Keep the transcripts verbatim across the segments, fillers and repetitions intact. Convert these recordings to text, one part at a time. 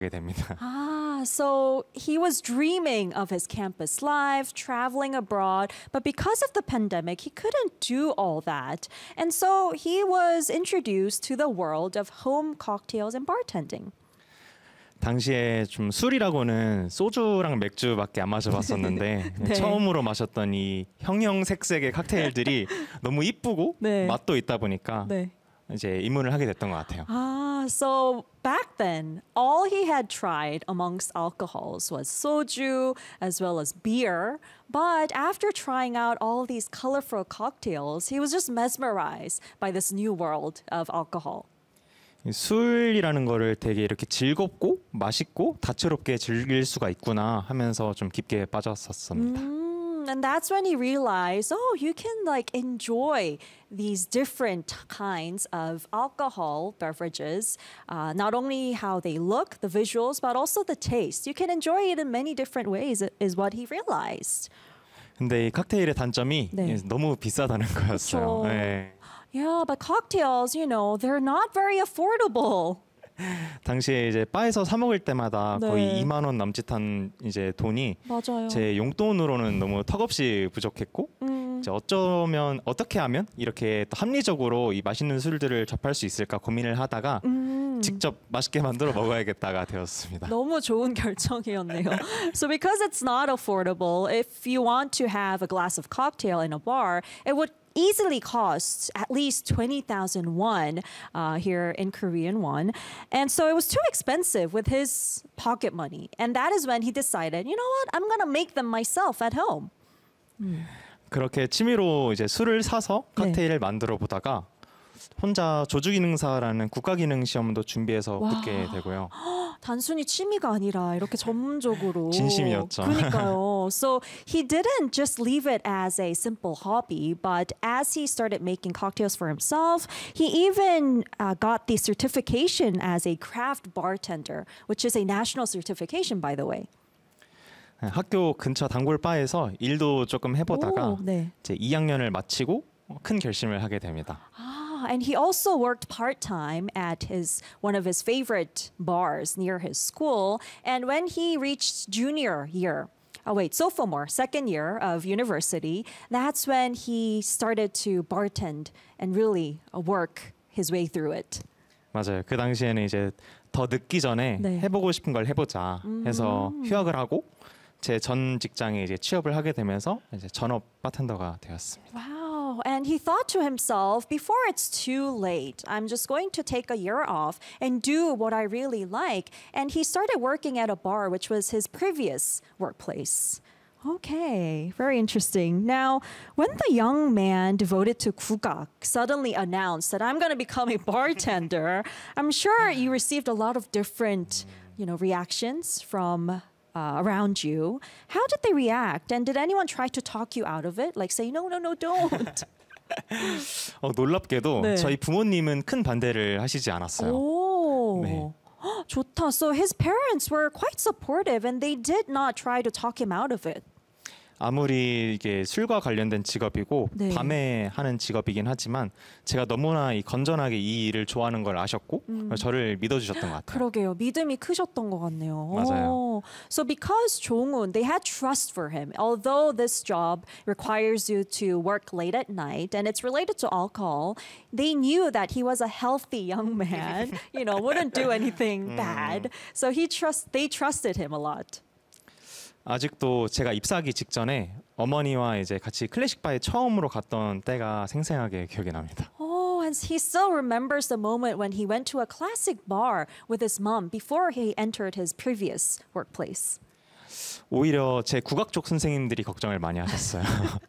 됩니다. Ah, so he was dreaming of his campus life, traveling abroad, but because of the pandemic, he couldn't do all that. And so he was introduced to the world of home cocktails and bartending. 당시에 좀 술이라고는 소주랑 맥주밖에 안 마셔봤었는데 네. 처음으로 마셨던 이 형형색색의 칵테일들이 너무 이쁘고 네. 맛도 있다 보니까 네. 이제 입문을 하게 됐던 것 같아요. Ah, so back then, all he had tried amongst alcohols was soju as well as beer. But after trying out all these colorful cocktails, he was just mesmerized by this new world of alcohol. 술이라는 거를 되게 이렇게 즐겁고 맛있고 다채롭게 즐길 수가 있구나 하면서 좀 깊게 빠졌었습니다. Mm, and that's when he realized, oh, you can like enjoy these different kinds of alcohol beverages, uh, not only how they look, the visuals, but also the taste. You can enjoy it in many different ways, is what he realized. 근데 이 칵테일의 단점이 네. 너무 비싸다는 거였어요. 그쵸. 네. Yeah, but cocktails, you know, they're not very affordable. 당시에 이제 바에서 사 먹을 때마다 네. 거의 이만 원 남짓한 이제 돈이 맞아요. 제 용돈으로는 너무 턱없이 부족했고 음. 이제 어쩌면 어떻게 하면 이렇게 또 합리적으로 이 맛있는 술들을 접할 수 있을까 고민을 하다가 음. 직접 맛있게 만들어 먹어야겠다가 되었습니다. 너무 좋은 결정이었네요. So because it's not affordable, if you want to have a glass of cocktail in a bar, it would easily cost at least twenty thousand won uh, here in Korean won. And so it was too expensive with his pocket money. And that is when he decided, you know what, I'm going to make them myself at home. 음. 그렇게 취미로 이제 술을 사서 칵테일을 네. 만들어 보다가 혼자 조주기능사라는 국가기능 시험도 준비해서 와. 붙게 되고요. 단순히 취미가 아니라 이렇게 전문적으로 진심이었죠. 그러니까요. So he didn't just leave it as a simple hobby, but as he started making cocktails for himself, he even uh, got the certification as a craft bartender, which is a national certification, by the way. 학교 근처 단골 바에서 일도 조금 해보다가 오, 네. 이제 이 학년을 마치고 큰 결심을 하게 됩니다. Ah, and he also worked part-time at his one of his favorite bars near his school. And when he reached junior year, oh wait, sophomore, second year of university, that's when he started to bartend and really work his way through it. 맞아요. 그 당시에는 이제 더 늦기 전에 네. 해보고 싶은 걸 해보자 해서 휴학을 하고 제 전 직장에 이제 취업을 하게 되면서 이제 전업 바텐더가 되었습니다. Wow. And he thought to himself, before it's too late, I'm just going to take a year off and do what I really like. And he started working at a bar, which was his previous workplace. Okay, very interesting. Now, when the young man devoted to 국악 suddenly announced that I'm going to become a bartender, I'm sure you received a lot of different, you know, reactions from Uh, around you. How did they react? And did anyone try to talk you out of it? Like say, no, no, no, don't. 어, 놀랍게도 네. 저희 부모님은 큰 반대를 하시지 않았어요. 오, 네. 좋다. So his parents were quite supportive and they did not try to talk him out of it. 아무리 이게 술과 관련된 직업이고 네. 밤에 하는 직업이긴 하지만 제가 너무나 이 건전하게 이 일을 좋아하는 걸 아셨고 음. 저를 믿어주셨던 것 같아요. 그러게요. 믿음이 크셨던 것 같네요. 맞아요. 오. So because 종훈, they had trust for him. Although this job requires you to work late at night and it's related to alcohol, they knew that he was a healthy young man, you know, wouldn't do anything bad. So he trust, they trusted him a lot. 아직도 제가 입사하기 직전에 어머니와 이제 같이 클래식 바에 처음으로 갔던 때가 생생하게 기억이 납니다. Oh, and he still remembers the moment when he went to a classic bar with his mom before he entered his previous workplace. 오히려 제 국악 쪽 선생님들이 걱정을 많이 하셨어요.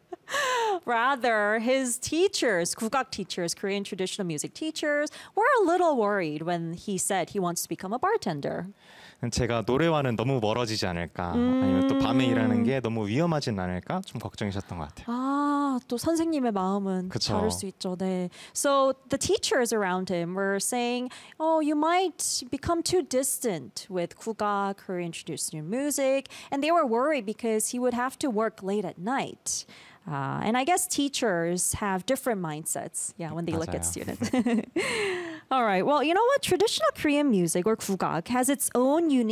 Rather, his teachers, 국악 teachers, Korean traditional music teachers, were a little worried when he said he wants to become a bartender. 제가 노래와는 너무 멀어지지 않을까 아니면 또 밤에 일하는 게 너무 위험하진 않을까 좀 걱정이셨던 것 같아요. 아, 또 선생님의 마음은 그쵸. 다를 수 있죠. 네. So the teachers around him were saying, "Oh, you might become too distant with 국악, Korean traditional music," and they were worried because he would have to work late at night. Uh, and I guess teachers have different mindsets, yeah, when they look at 맞아요. students. All right. Well, you know what? Traditional Korean music or 국악 has its own unique